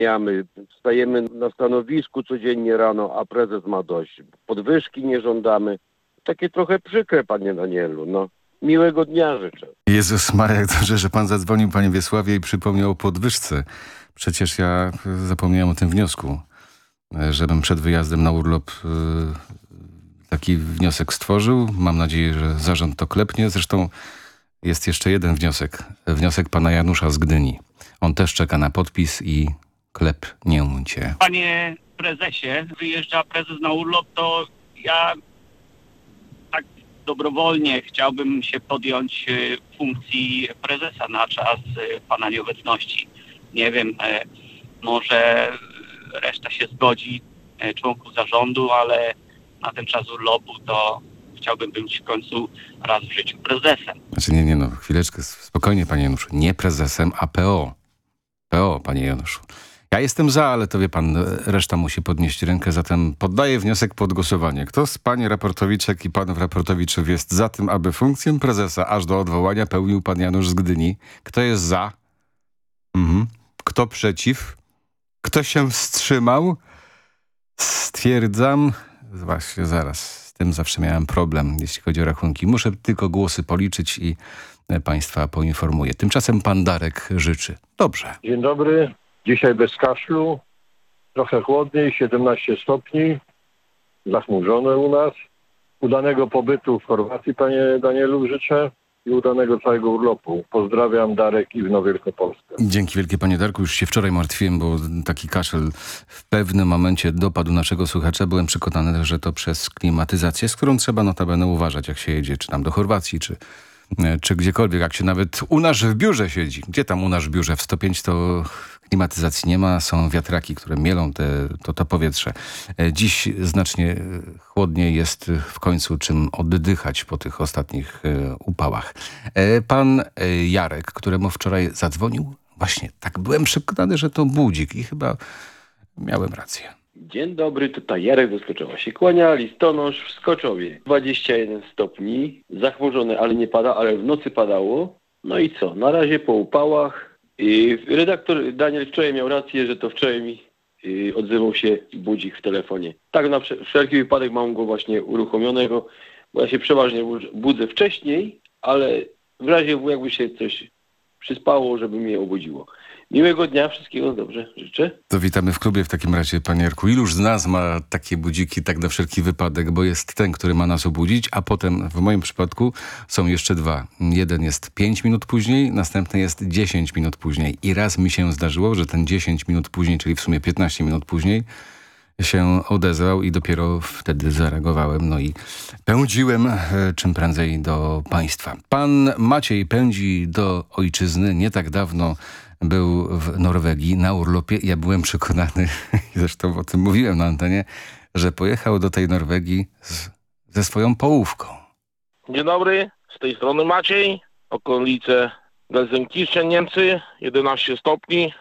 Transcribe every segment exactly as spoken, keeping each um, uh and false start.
My stajemy na stanowisku codziennie rano, a prezes ma dość. Podwyżki nie żądamy. Takie trochę przykre, panie Danielu. No, miłego dnia życzę. Jezus Maria, jak dobrze, że pan zadzwonił, panie Wiesławie, i przypomniał o podwyżce. Przecież ja zapomniałem o tym wniosku, żebym przed wyjazdem na urlop taki wniosek stworzył. Mam nadzieję, że zarząd to klepnie. Zresztą jest jeszcze jeden wniosek. Wniosek pana Janusza z Gdyni. On też czeka na podpis i klepnięcie. Panie prezesie, wyjeżdża prezes na urlop, to ja tak dobrowolnie chciałbym się podjąć funkcji prezesa na czas pana nieobecności. Nie wiem, może reszta się zgodzi, członków zarządu, ale na ten czas urlopu to chciałbym być w końcu raz w życiu prezesem. Znaczy nie, nie, no chwileczkę, spokojnie panie Januszu. Nie prezesem, a P O. P O, panie Januszu. Ja jestem za, ale to wie pan, reszta musi podnieść rękę, zatem poddaję wniosek pod głosowanie. Kto z pani Raportowiczek i panów Raportowiczów jest za tym, aby funkcję prezesa aż do odwołania pełnił pan Janusz z Gdyni? Kto jest za? Mhm. Kto przeciw? Kto się wstrzymał? Stwierdzam, właśnie zaraz, z tym zawsze miałem problem, jeśli chodzi o rachunki. Muszę tylko głosy policzyć i państwa poinformuję. Tymczasem pan Darek życzy. Dobrze. Dzień dobry. Dzisiaj bez kaszlu. Trochę chłodniej, siedemnaście stopni. Zachmurzone u nas. Udanego pobytu w Chorwacji, panie Danielu, życzę. I udanego całego urlopu. Pozdrawiam, Darek i w Wielkopolskę. Dzięki wielkie, panie Darku. Już się wczoraj martwiłem, bo taki kaszel w pewnym momencie dopadł naszego słuchacza. Byłem przekonany, że to przez klimatyzację, z którą trzeba notabene uważać, jak się jedzie, czy tam do Chorwacji, czy, czy gdziekolwiek. Jak się nawet u nas w biurze siedzi. Gdzie tam u nas w biurze? W sto pięć to klimatyzacji nie ma. Są wiatraki, które mielą te, to, to powietrze. Dziś znacznie chłodniej jest w końcu, czym oddychać po tych ostatnich upałach. Pan Jarek, któremu wczoraj zadzwonił, właśnie tak byłem przekonany, że to budzik i chyba miałem rację. Dzień dobry, tutaj Jarek ze Skoczowa się kłania, listonosz w Skoczowie. dwadzieścia jeden stopni, zachmurzone, ale nie pada, ale w nocy padało. No i co, na razie po upałach. I redaktor Daniel wczoraj miał rację, że to wczoraj mi yy, odzywał się budzik w telefonie. Tak na wszelki wypadek mam go właśnie uruchomionego, bo ja się przeważnie budzę wcześniej, ale w razie jakby się coś przyspało, żeby mnie obudziło. Miłego dnia, wszystkiego dobrze życzę. To witamy w klubie w takim razie, panie Jarku. Iluż z nas ma takie budziki tak na wszelki wypadek, bo jest ten, który ma nas obudzić, a potem w moim przypadku są jeszcze dwa. Jeden jest pięć minut później, następny jest dziesięć minut później. I raz mi się zdarzyło, że ten dziesięć minut później, czyli w sumie piętnaście minut później, się odezwał i dopiero wtedy zareagowałem. No i pędziłem e, czym prędzej do państwa. Pan Maciej pędzi do ojczyzny. Nie tak dawno był w Norwegii na urlopie. Ja byłem przekonany, zresztą o tym mówiłem na antenie, że pojechał do tej Norwegii z, ze swoją połówką. Dzień dobry, z tej strony Maciej. Okolice Gelsenkirchen, Niemcy, jedenaście stopni.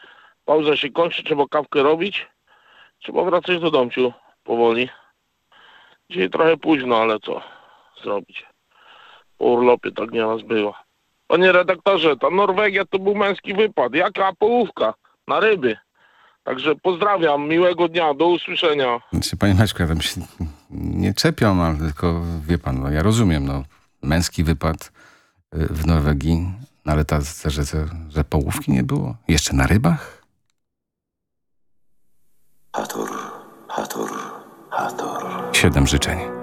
Pauza się kończy, trzeba kawkę robić. Trzeba wracać do domciu powoli. Dzisiaj trochę późno, ale co zrobić? Po urlopie tak nieraz bywa. Panie redaktorze, ta Norwegia to był męski wypad. Jaka połówka na ryby. Także pozdrawiam, miłego dnia, do usłyszenia. Znaczy, panie Maćku, ja tam się nie czepiam, ale tylko wie pan, no ja rozumiem, no męski wypad w Norwegii, no, ale ta, że, że, że połówki nie było? Jeszcze na rybach? Hator, hator, hator. Siedem życzeń.